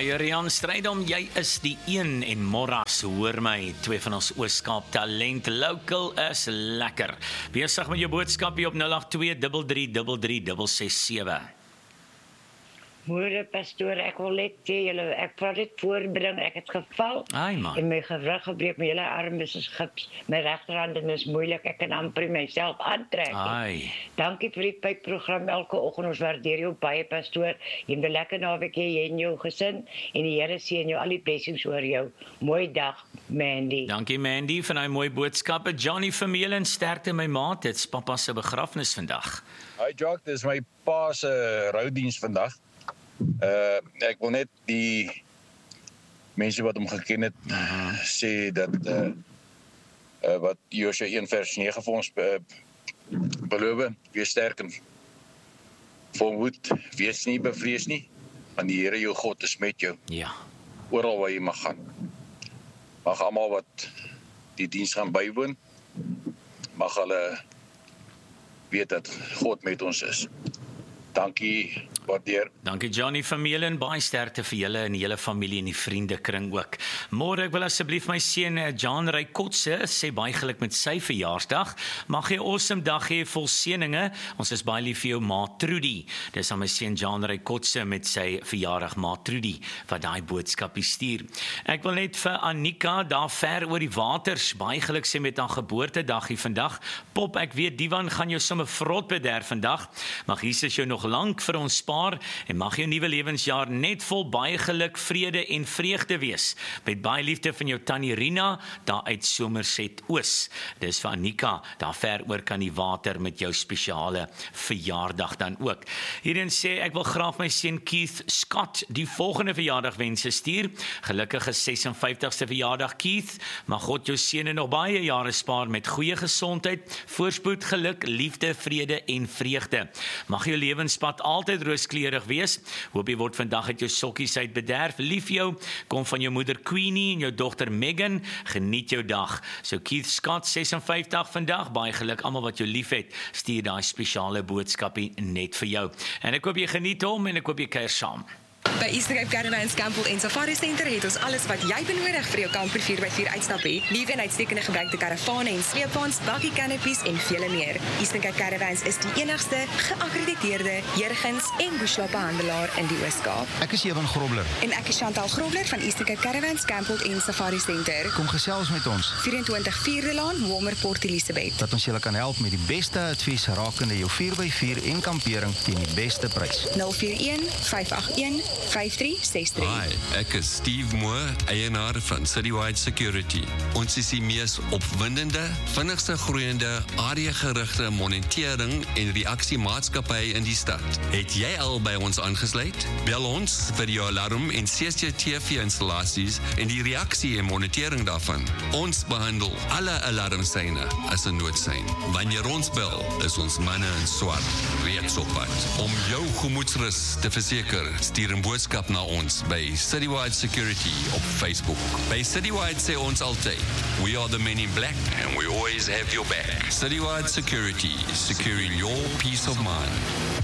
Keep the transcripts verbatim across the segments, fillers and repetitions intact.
Rian Strydom, jy is die een en Morras, hoor my, twee van ons Oos-Kaap talent, local is lekker. Besig met jou boodskap hier op nul agt twee, drie drie drie drie, ses ses sewe. Moeder, pastoor, ek wil net sê, julle, ek praat dit voorbring, ek het geval, Ai man, en my gewrig gebreek, my hele arm is gips, my regterhand is moeilik, ek kan amper myself aantrek. ai, Dankie vir die pypprogram elke oggend, ons waardeer jou baie, pastoor, jy moet 'n lekker naweek hê, jy en jou gesin, en die Here seën jou, al die blessings oor jou. Mooi dag, Mandy. dankie Mandy vir die mooi boodskappe. Johnny Vermeulen, sterkte my maat, dit's pappa se begrafnis vandag. Hi Jock, dis my pa se roudiens vandag. Uh, ek wil net die mense wat hom geken het uh, sê dat uh, uh, wat Josua een vers nege vir ons uh, beloof, wees sterk en vol moed, wees nie bevrees nie, want die Here jou God is met jou, Ja, oral waar jy mag gaan. Mag almal wat die diens gaan bywoon, mag hulle weet dat God met ons is. Dankie, waardeer. dankie Johnny Vermeulen, baie sterkte vir julle en die hele familie en die vriendekring ook. Môre ek wil asseblief my seun Jan Rykotse sê baie geluk met sy verjaarsdag. Mag jy 'n awesome dag hê vol seëninge. Ons is baie lief vir jou ma Trudy. Dis aan my seun Jan Rykotse met sy verjaardag, ma Trudy, wat daai boodskapie stuur. Ek wil net vir Annika daar ver oor die waters baie geluk sê met haar geboortedag hier vandag. Pop, ek weet Diwan gaan jou sommer vrot bederf vandag. Mag Jesus jou nog lank vir ons spaar en mag jou nuwe lewensjaar net vol baie geluk, vrede en vreugde wees. Met baie liefde van jou tannie Rina daar uit Somerset Oos. Dis vir Annika daar ver oor kan die water met jou spesiale verjaardag dan ook. Hierin sê ek wil graag my seun Keith Scott die volgende verjaardag wense stuur. Gelukkige ses en vyftigste verjaardag Keith. Mag God jou seëne nog baie jare spaar met goeie gesondheid, voorspoed, geluk, liefde, vrede en vreugde. Mag jou lewenspad altyd rooskleurig wees. Hoop jy word vandag uit jou sokkies uit bederf. Lief jou, kom van jou moeder Queenie en jou dogter Megan. Geniet jou dag. So Keith Scott, ses en vyftig vandag. Baie geluk almal wat jou liefhet. Stuur daai spesiale boodskapie net vir jou. En ek hoop jy geniet hom en ek hoop jy kuier saam. By Easter Cape Caravans Campbell en Safari Center het ons alles wat jy benodig vir jou kamper vier by vier uitstappie. Nuwe en uitstekende gebruikte karavane en sleepwaens, bakkie canopies en vele meer. Easter Cape Caravans is die enigste geakkrediteerde Jurgens en Bushwappe handelaar in die Oos-Kaap. Ek is Ewan Grobler. En ek is Chantal Grobler van Easter Cape Caravans Campbell en Safari Center. Kom gesels met ons. vyf-en-twintig Vierde Laan, Walmer Port Elizabeth. Dat ons julle kan help met die beste advies rakende jou vier by vier en kampering teen die beste prys. nul vier een vyf agt een vyf drie ses drie. Hi, ek is Steve Moore, eienaar van Citywide Security. Ons is die mees opwindende, vinnigste groeiende, areagerigte monitering en reaksiemaatskappy in die stad. Het jy al by ons aangesluit? Bel ons vir jou alarm en C C T V-installasies en die reaksie en monitering daarvan. Ons behandel alle alarmsyne as 'n noodsein. Wanneer ons bel, is ons manne in swart reeds op pad. Om jou gemoedsrus te verseker, stuur 'n boodskap na ons by Citywide Security op Facebook. By Citywide sê ons altyd, we are the men in black and we always have your back. Citywide Security, securing your peace of mind.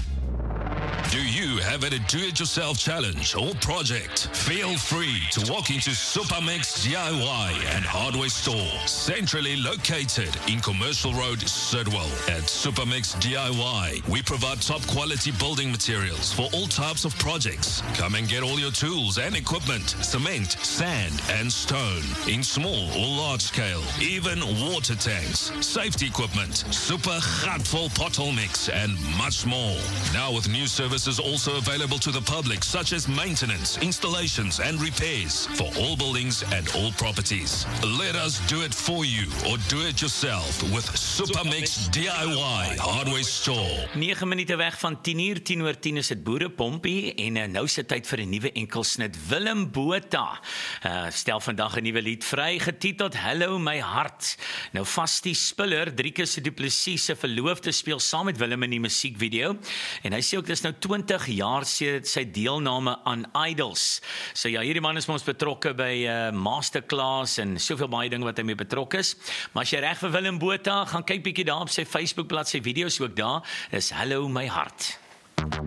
Do you have a do-it-yourself challenge or project? Feel free to walk into Supermix D I Y and Hardware Store, centrally located in Commercial Road, Sidwell. At Supermix D I Y, we provide top-quality building materials for all types of projects. Come and get all your tools and equipment, cement, sand, and stone, in small or large scale, even water tanks, safety equipment, super gatvol pothole mix, and much more. Now with new services also available to the public, such as maintenance, installations, and repairs for all buildings and all properties. Let us do it for you or do it yourself with Supermix D I Y Hardware Store. nege minute weg van tien uur, tien oor tien is dit Boerepompie en uh, nou is dit tyd vir 'n nuwe enkelsnit. Willem Botha uh, stel vandag 'n nuwe lied vry getiteld Hallo my hart. Nou Vastie Spiller, Drieke se Du Plessis se verloofde, speel saam met Willem in die musiekvideo en hy sê ook dis nou twintig jaar sedert sy deelname aan Idols. So ja, hierdie man is ons betrokke by uh, Masterclass en soveel baie dinge wat hy mee betrokke is. Maar as jy reg vir Willem Botha, gaan kyk bietjie daar op sy Facebook bladsy, sy video's ook daar, is Hallo my hart.